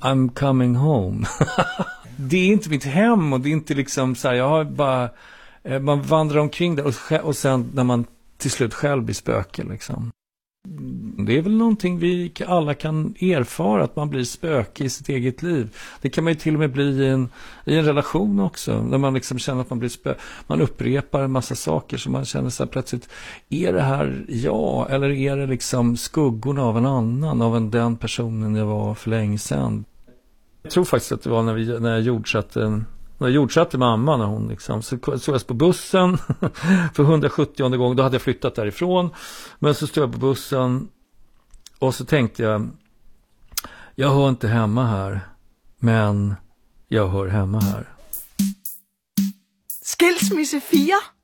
I'm coming home. Det är inte mitt hem och det är inte liksom så här, jag har bara, man vandrar omkring där och sen när man till slut själv blir spöke liksom. Det är väl någonting vi alla kan erfara, att man blir spöke i sitt eget liv. Det kan man ju till och med bli i en relation också, när man liksom känner att man blir spöke. Man upprepar en massa saker så man känner så här plötsligt, är det här jag eller är det liksom skuggorna av en annan, av den personen jag var för länge sedan. Jag tror faktiskt att det var när jag jordsatte mamma, när hon liksom, så stod jag på bussen för 170:e gång, då hade jag flyttat därifrån, men så stod jag på bussen och så tänkte jag hör inte hemma här, men jag hör hemma här. Skilsmisse 4.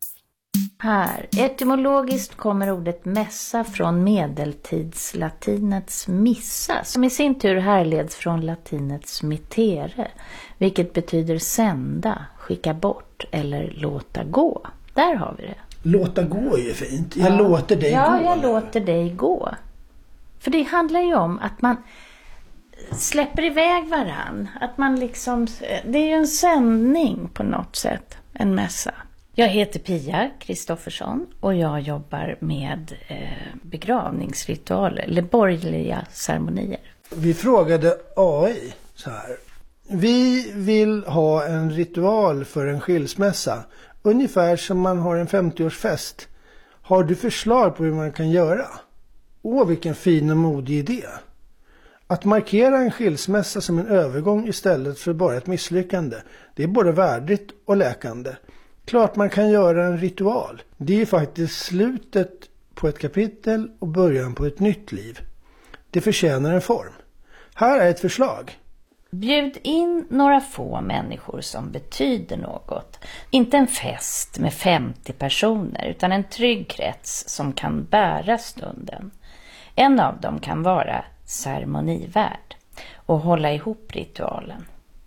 Här, etymologiskt kommer ordet mässa från medeltidslatinets missa, som i sin tur härleds från latinets mittere, vilket betyder sända, skicka bort eller låta gå. Där har vi det. Låta gå är ju fint. Jag låter dig gå. Ja, jag låter dig gå. För det handlar ju om att man släpper iväg varann. Att man liksom, det är ju en sändning på något sätt, en mässa. Jag heter Pia Kristoffersson och jag jobbar med begravningsritualer eller borgerliga ceremonier. Vi frågade AI så här. Vi vill ha en ritual för en skilsmässa. Ungefär som man har en 50-årsfest. Har du förslag på hur man kan göra? Vilken fin och modig idé. Att markera en skilsmässa som en övergång istället för bara ett misslyckande. Det är både värdigt och läkande. Klart man kan göra en ritual. Det är faktiskt slutet på ett kapitel och början på ett nytt liv. Det förtjänar en form. Här är ett förslag. Bjud in några få människor som betyder något. Inte en fest med 50 personer utan en trygg krets som kan bära stunden. En av dem kan vara ceremonivärd och hålla ihop ritualen.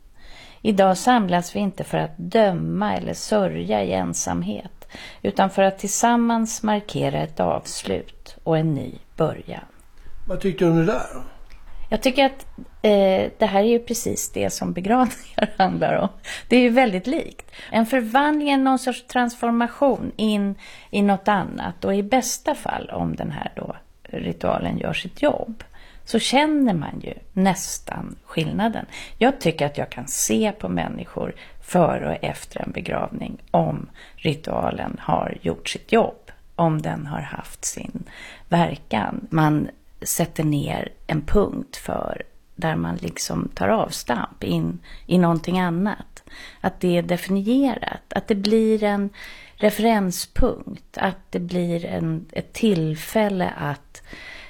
Idag samlas vi inte för att döma eller sörja i ensamhet, utan för att tillsammans markera ett avslut och en ny början. Vad tyckte du om det där då? Jag tycker att det här är ju precis det som begravningar handlar om. Det är ju väldigt likt. En förvandling, någon sorts transformation in i något annat. Och i bästa fall, om den här då ritualen gör sitt jobb, så känner man ju nästan skillnaden. Jag tycker att jag kan se på människor före och efter en begravning om ritualen har gjort sitt jobb, om den har haft sin verkan. Man sätter ner en punkt för där man liksom tar avstamp in i någonting annat. Att det är definierat, att det blir en referenspunkt, att det blir ett tillfälle att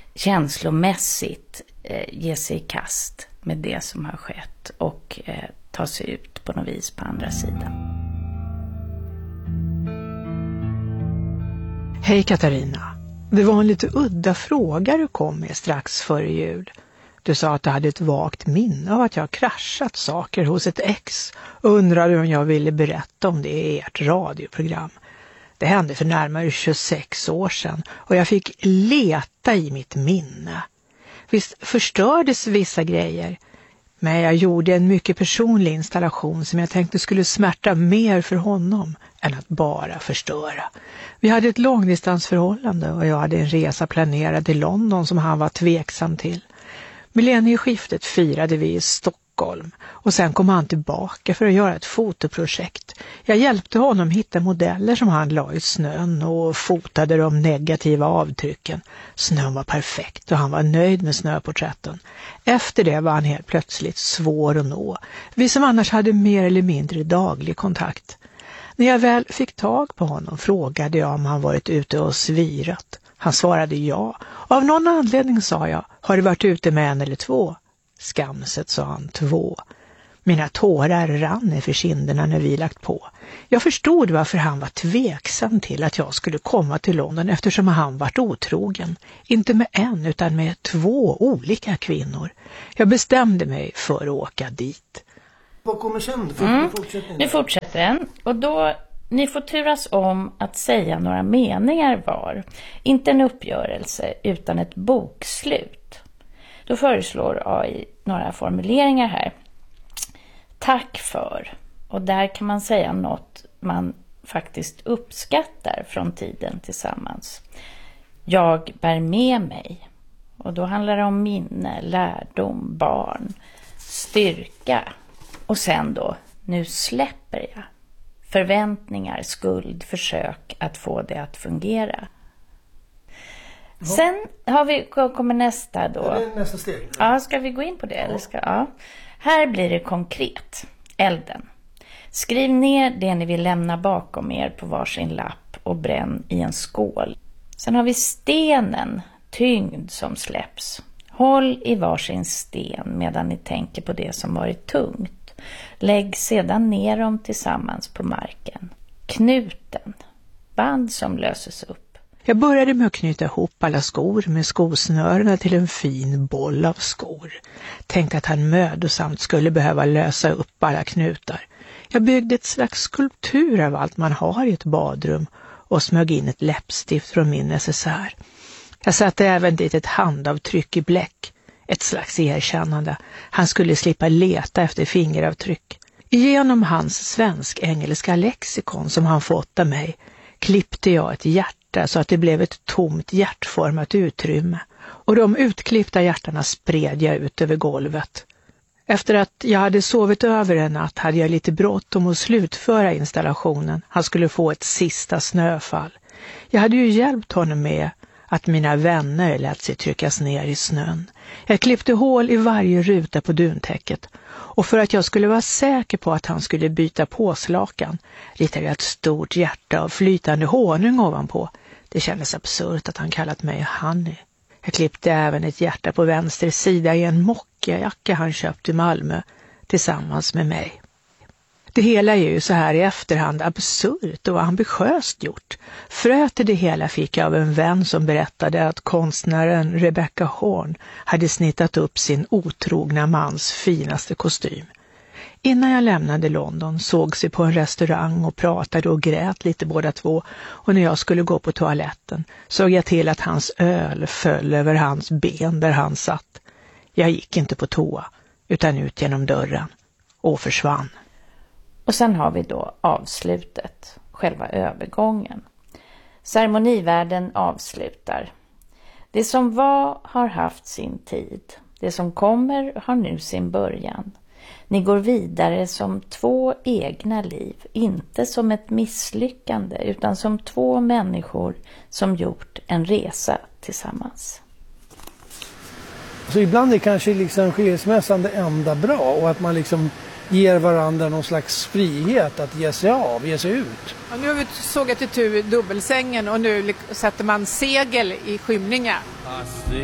känslomässigt ge sig i kast med det som har skett och ta sig ut på något vis på andra sidan. Hej Katarina. Det var en lite udda fråga du kom med strax före jul. Du sa att du hade ett vagt minne av att jag kraschat saker hos ett ex och undrade om jag ville berätta om det i ert radioprogram. Det hände för närmare 26 år sedan och jag fick leta i mitt minne. Visst förstördes vissa grejer, men jag gjorde en mycket personlig installation som jag tänkte skulle smärta mer för honom än att bara förstöra. Vi hade ett långdistansförhållande och jag hade en resa planerad i London som han var tveksam till. Millennieskiftet firade vi i Stockholm och sen kom han tillbaka för att göra ett fotoprojekt. Jag hjälpte honom hitta modeller som han la i snön och fotade de negativa avtrycken. Snön var perfekt och han var nöjd med snöporträtten. Efter det var han helt plötsligt svår att nå. Vi som annars hade mer eller mindre daglig kontakt. När jag väl fick tag på honom frågade jag om han varit ute och svirat. Han svarade ja. Av någon anledning sa jag, har du varit ute med en eller två? Skamset sa han 2. Mina tårar rann för kinderna när vi lagt på. Jag förstod varför han var tveksam till att jag skulle komma till London eftersom han varit otrogen. Inte med en utan med 2 olika kvinnor. Jag bestämde mig för att åka dit. Vad kommer sen? Nu fortsätter den. Och då, ni får turas om att säga några meningar var. Inte en uppgörelse utan ett bokslut. Då föreslår AI några formuleringar här. Tack för. Och där kan man säga något man faktiskt uppskattar från tiden tillsammans. Jag bär med mig. Och då handlar det om minne, lärdom, barn, styrka. Och sen då, nu släpper jag. Förväntningar, skuld, försök att få det att fungera. Sen kommer nästa då. Det är nästa steg. Ja, ska vi gå in på det? Eller ja. Här blir det konkret. Elden. Skriv ner det ni vill lämna bakom er på varsin lapp och bränn i en skål. Sen har vi stenen, tyngd som släpps. Håll i varsin sten medan ni tänker på det som varit tungt. Lägg sedan ner dem tillsammans på marken. Knuten, band som löses upp. Jag började med att knyta ihop alla skor med skosnörena till en fin boll av skor. Tänkte att han mödosamt skulle behöva lösa upp alla knutar. Jag byggde ett slags skulptur av allt man har i ett badrum och smög in ett läppstift från min necessär. Jag satte även dit ett handavtryck i bläck, ett slags erkännande. Han skulle slippa leta efter fingeravtryck. Genom hans svensk-engelska lexikon som han fått av mig klippte jag ett hjärta så att det blev ett tomt hjärtformat utrymme. Och de utklippta hjärtarna spred jag ut över golvet. Efter att jag hade sovit över en natt hade jag lite bråttom att slutföra installationen. Han skulle få ett sista snöfall. Jag hade ju hjälpt honom med att mina vänner lät sig tryckas ner i snön. Jag klippte hål i varje ruta på duntäcket. Och för att jag skulle vara säker på att han skulle byta påslakan ritade jag ett stort hjärta av flytande honung ovanpå. Det kändes absurt att han kallat mig Honey. Jag klippte även ett hjärta på vänster sida i en mockjacka han köpt i Malmö tillsammans med mig. Det hela är ju så här i efterhand absurt och ambitiöst gjort. Fröet till det hela fick jag av en vän som berättade att konstnären Rebecca Horn hade snittat upp sin otrogna mans finaste kostym. Innan jag lämnade London sågs vi på en restaurang och pratade och grät lite båda två, och när jag skulle gå på toaletten såg jag till att hans öl föll över hans ben där han satt. Jag gick inte på toa utan ut genom dörren och försvann. Och sen har vi då avslutet, själva övergången. Ceremonivärden avslutar. Det som var har haft sin tid. Det som kommer har nu sin början. Ni går vidare som två egna liv, inte som ett misslyckande utan som två människor som gjort en resa tillsammans. Så ibland är kanske liksom skilsmässan det enda bra, och att man liksom ger varandra någon slags frihet att ge sig ut. Och nu har vi sågat itu dubbelsängen och nu sätter man segel i skymningen.